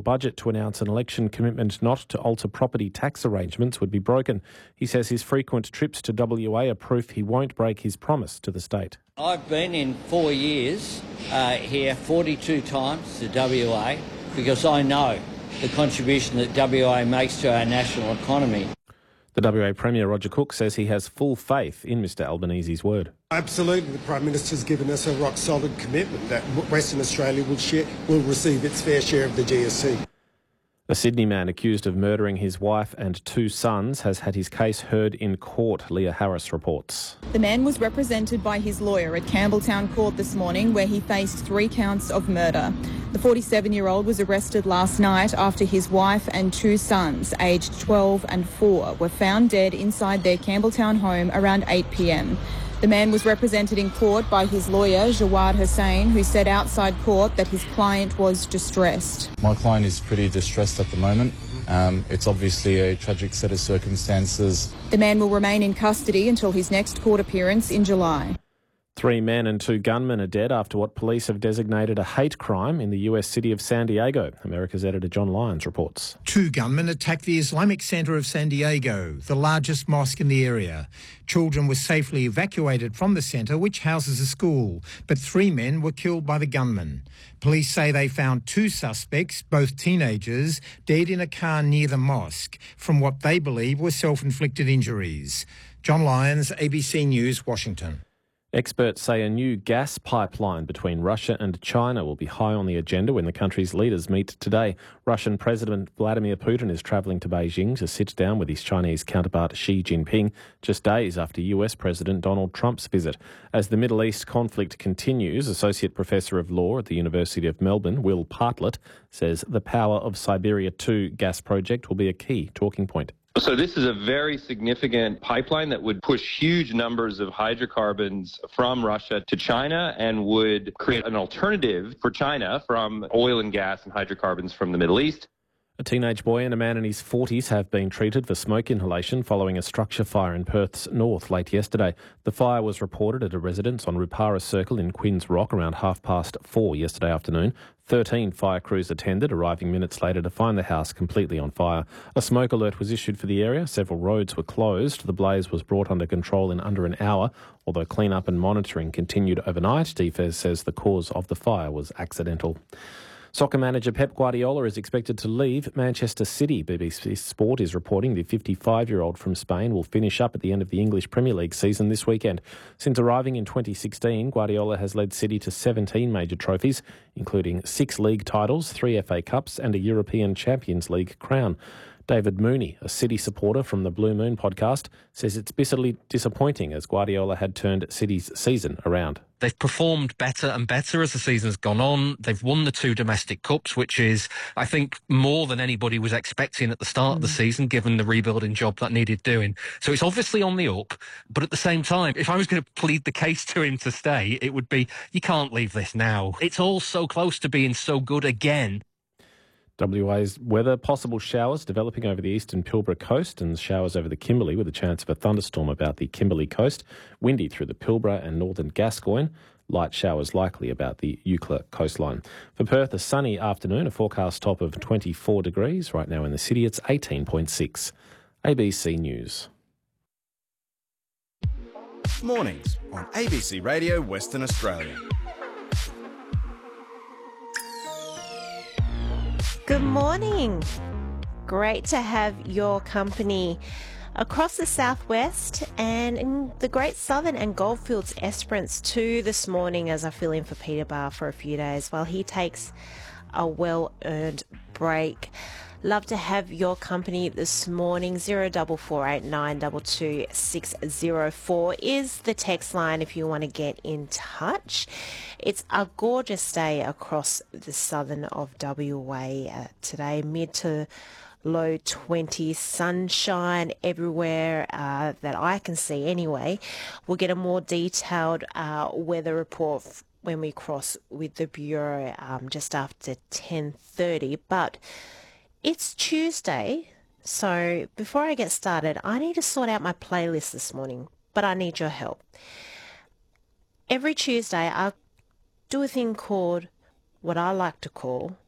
budget to announce an election commitment not to alter property tax arrangements would be broken. He says his frequent trips to WA are proof he won't break his promise to the state. I've been in 4 years here 42 times to WA because I know the contribution that WA makes to our national economy. The WA Premier, Roger Cook, says he has full faith in Mr Albanese's word. Absolutely. The Prime Minister's given us a rock-solid commitment that Western Australia will receive its fair share of the GST. A Sydney man accused of murdering his wife and 2 sons has had his case heard in court, Leah Harris reports. The man was represented by his lawyer at Campbelltown Court this morning, where he faced 3 counts of murder. The 47-year-old was arrested last night after his wife and 2 sons, aged 12 and 4, were found dead inside their Campbelltown home around 8 p.m. The man was represented in court by his lawyer, Jawad Hussain, who said outside court that his client was distressed. My client is pretty distressed at the moment. It's obviously a tragic set of circumstances. The man will remain in custody until his next court appearance in July. 3 men and 2 gunmen are dead after what police have designated a hate crime in the US city of San Diego. America's editor John Lyons reports. 2 gunmen attacked the Islamic Center of San Diego, the largest mosque in the area. Children were safely evacuated from the center, which houses a school, but 3 men were killed by the gunmen. Police say they found 2 suspects, both teenagers, dead in a car near the mosque from what they believe were self-inflicted injuries. John Lyons, ABC News, Washington. Experts say a new gas pipeline between Russia and China will be high on the agenda when the country's leaders meet today. Russian President Vladimir Putin is travelling to Beijing to sit down with his Chinese counterpart Xi Jinping just days after US President Donald Trump's visit. As the Middle East conflict continues, Associate Professor of Law at the University of Melbourne, Will Partlett, says the Power of Siberia 2 gas project will be a key talking point. So this is a very significant pipeline that would push huge numbers of hydrocarbons from Russia to China and would create an alternative for China from oil and gas and hydrocarbons from the Middle East. A teenage boy and a man in his 40s have been treated for smoke inhalation following a structure fire in Perth's north late yesterday. The fire was reported at a residence on Rupara Circle in Quinns Rock around 4:30 yesterday afternoon. 13 fire crews attended, arriving minutes later to find the house completely on fire. A smoke alert was issued for the area. Several roads were closed. The blaze was brought under control in under an hour, although clean-up and monitoring continued overnight. DFES says the cause of the fire was accidental. Soccer manager Pep Guardiola is expected to leave Manchester City. BBC Sport is reporting the 55-year-old from Spain will finish up at the end of the English Premier League season this weekend. Since arriving in 2016, Guardiola has led City to 17 major trophies, including 6 league titles, 3 FA Cups and a European Champions League crown. David Mooney, a City supporter from the Blue Moon podcast, says it's bitterly disappointing as Guardiola had turned City's season around. They've performed better and better as the season's gone on. They've won the 2 domestic cups, which is, I think, more than anybody was expecting at the start of the season, given the rebuilding job that needed doing. So it's obviously on the up. But at the same time, if I was going to plead the case to him to stay, it would be, you can't leave this now. It's all so close to being so good again. WA's weather, possible showers developing over the eastern Pilbara coast and showers over the Kimberley with a chance of a thunderstorm about the Kimberley coast. Windy through the Pilbara and northern Gascoyne. Light showers likely about the Eucla coastline. For Perth, a sunny afternoon, a forecast top of 24 degrees. Right now in the city, it's 18.6. ABC News. Mornings on ABC Radio Western Australia. Good morning. Great to have your company across the southwest and in the Great Southern and Goldfields Esperance too this morning as I fill in for Peter Barr for a few days while he takes a well-earned break. Love to have your company this morning. 0448922604 is the text line if you want to get in touch. It's a gorgeous day across the southern of WA today, mid to low 20s, sunshine everywhere that I can see anyway. We'll get a more detailed weather report when we cross with the Bureau just after 10:30, but it's Tuesday, so before I get started, I need to sort out my playlist this morning, but I need your help. Every Tuesday, I do a thing called what I like to call